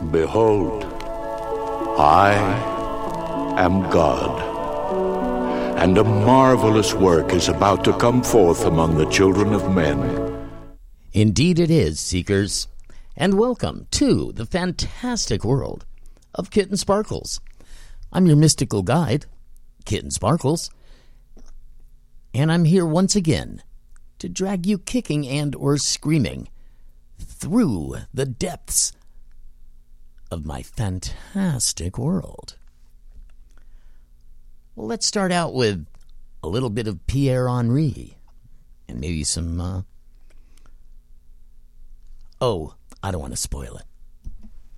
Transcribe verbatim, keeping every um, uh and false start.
Behold, I am God, and a marvelous work is about to come forth among the children of men. Indeed it is, Seekers, and welcome to the fantastic world of Kitten Sparkles. I'm your mystical guide, Kitten Sparkles, and I'm here once again to drag you kicking and or screaming through the depths of my fantastic world. Well, let's start out with a little bit of Pierre Henry and maybe some, uh... oh, I don't want to spoil it.